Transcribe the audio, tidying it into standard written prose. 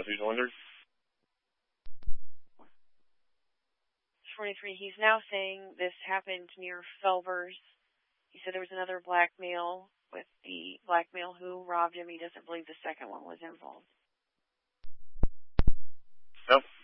Southeast Wonder. 23. He's now saying this happened near Felvers. He said there was another black male with the black male who robbed him. He doesn't believe the second one was involved. Yep.